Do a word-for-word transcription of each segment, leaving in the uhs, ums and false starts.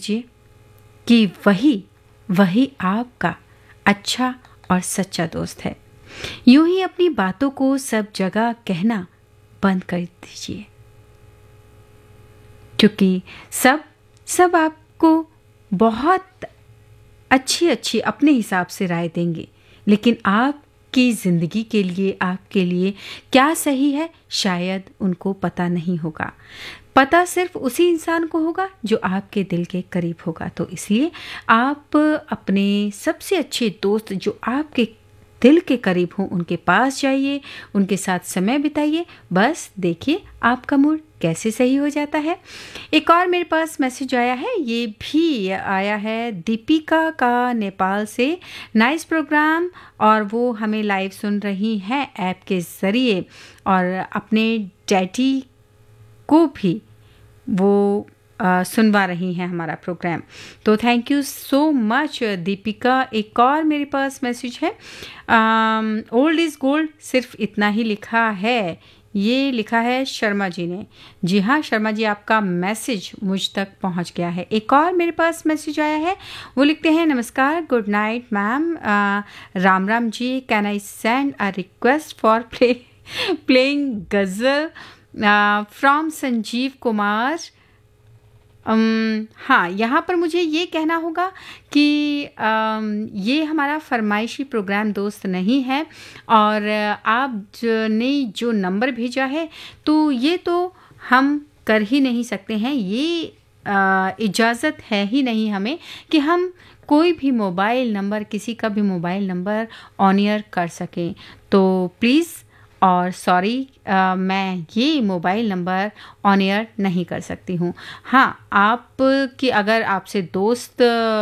दीजिए कि वही वही आपका अच्छा और सच्चा दोस्त है। यूं ही अपनी बातों को सब जगह कहना बंद कर दीजिए, क्योंकि सब सब आपको बहुत अच्छी अच्छी अपने हिसाब से राय देंगे, लेकिन आपकी ज़िंदगी के लिए, आपके लिए क्या सही है शायद उनको पता नहीं होगा। पता सिर्फ उसी इंसान को होगा जो आपके दिल के करीब होगा। तो इसलिए आप अपने सबसे अच्छे दोस्त जो आपके दिल के करीब हों उनके पास जाइए, उनके साथ समय बिताइए। बस देखिए आपका मूड कैसे सही हो जाता है। एक और मेरे पास मैसेज आया है, ये भी आया है दीपिका का नेपाल से। नाइस प्रोग्राम, और वो हमें लाइव सुन रही हैं ऐप के ज़रिए, और अपने डैडी को भी वो आ, सुनवा रही हैं हमारा प्रोग्राम। तो thank you so much Deepika. एक और मेरे पास मैसेज है, ओल्ड इज़ गोल्ड, सिर्फ इतना ही लिखा है। ये लिखा है शर्मा जी ने। जी हाँ शर्मा जी, आपका मैसेज मुझ तक पहुंच गया है। एक और मेरे पास मैसेज आया है, वो लिखते हैं, नमस्कार, good night ma'am, Ram Ram ji, can I send a request for play playing ghazal from Sanjeev Kumar. um, हाँ, यहाँ पर मुझे ये कहना होगा कि um, ये हमारा फरमाइशी प्रोग्राम दोस्त नहीं है, और आपने जो नंबर भेजा है तो ये तो हम कर ही नहीं सकते हैं। ये uh, इजाज़त है ही नहीं हमें कि हम कोई भी मोबाइल नंबर, किसी का भी मोबाइल नंबर ऑन एयर कर सकें। तो प्लीज़ और सॉरी, मैं ये मोबाइल नंबर ऑन एयर नहीं कर सकती हूँ। हाँ, आप की अगर आपसे दोस्त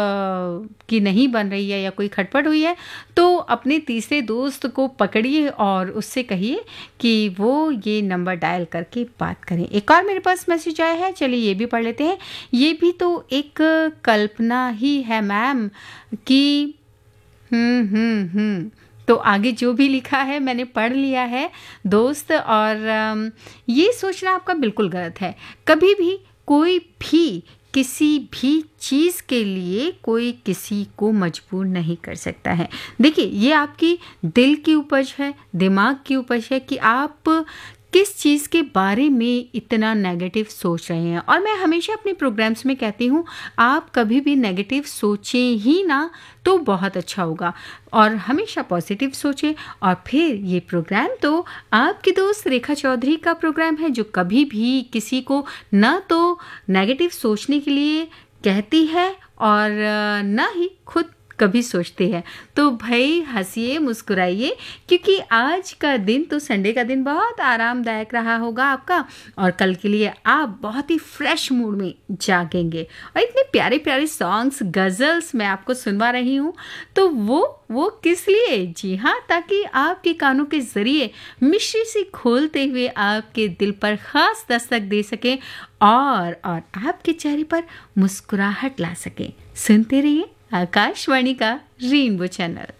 की नहीं बन रही है या कोई खटपट हुई है तो अपने तीसरे दोस्त को पकड़िए और उससे कहिए कि वो ये नंबर डायल करके बात करें। एक और मेरे पास मैसेज आया है, चलिए ये भी पढ़ लेते हैं। ये भी तो एक कल्पना ही है मैम कि हम्म हम्म हम्म तो आगे जो भी लिखा है मैंने पढ़ लिया है दोस्त, और ये सोचना आपका बिल्कुल गलत है। कभी भी कोई भी किसी भी चीज़ के लिए कोई किसी को मजबूर नहीं कर सकता है। देखिए, ये आपकी दिल की उपज है, दिमाग की उपज है कि आप किस चीज़ के बारे में इतना नेगेटिव सोच रहे हैं। और मैं हमेशा अपने प्रोग्राम्स में कहती हूँ, आप कभी भी नेगेटिव सोचें ही ना तो बहुत अच्छा होगा, और हमेशा पॉजिटिव सोचें। और फिर ये प्रोग्राम तो आपकी दोस्त रेखा चौधरी का प्रोग्राम है, जो कभी भी किसी को ना तो नेगेटिव सोचने के लिए कहती है और ना ही खुद कभी सोचते हैं। तो भाई हंसिए, मुस्कुराइए, क्योंकि आज का दिन तो संडे का दिन बहुत आरामदायक रहा होगा आपका, और कल के लिए आप बहुत ही फ्रेश मूड में जागेंगे। और इतने प्यारे प्यारे सॉन्ग्स, गज़ल्स मैं आपको सुनवा रही हूँ, तो वो वो किस लिए? जी हाँ, ताकि आपके कानों के ज़रिए मिश्री सी खोलते हुए आपके दिल पर ख़ास दस्तक दे सकें, और और आपके चेहरे पर मुस्कुराहट ला सकें। सुनते रहिए आकाशवाणी का रेनबो चैनल।